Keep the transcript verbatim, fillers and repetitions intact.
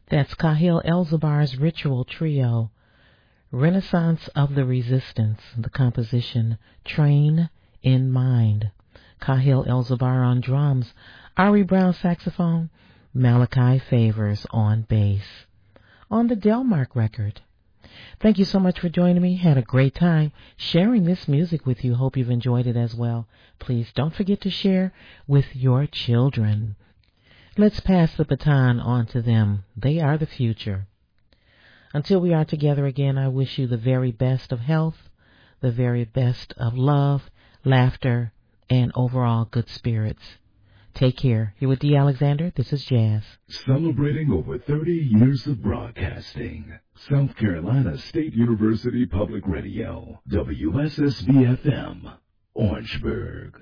That's Kahil Elzabar's Ritual Trio, Renaissance of the Resistance, the composition Train in Mind. Kahil Elzabar on drums, Ari Brown saxophone, Malachi Favors on bass. On the Delmark record. Thank you so much for joining me. Had a great time sharing this music with you. Hope you've enjoyed it as well. Please don't forget to share with your children. Let's pass the baton on to them. They are the future. Until we are together again, I wish you the very best of health, the very best of love, laughter, and overall good spirits. Take care. You're with Dee Alexander. This is Jazz. Celebrating over thirty years of broadcasting. South Carolina State University Public Radio, W S S B F M, Orangeburg.